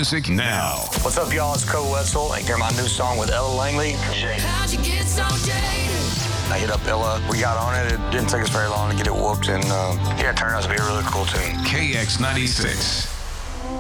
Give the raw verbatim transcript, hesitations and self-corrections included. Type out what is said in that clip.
music now. What's up, y'all? It's Cole Wetzel. And hear my new song with Ella Langley. How'd you get so jaded? I hit up Ella. We got on it. It didn't take us very long to get it whooped, and uh, yeah, it turned out to be a really cool tune. K X ninety-six.